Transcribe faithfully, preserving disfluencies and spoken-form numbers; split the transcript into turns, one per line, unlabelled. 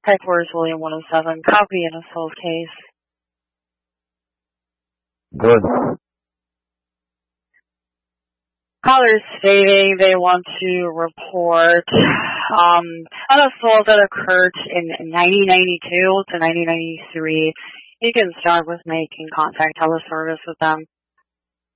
Headquarters William one oh seven, copy in a sold case.
Good.
Callers stating they want to report um, an assault that occurred in nineteen ninety-two to nineteen ninety-three. You can start with making contact teleservice with them.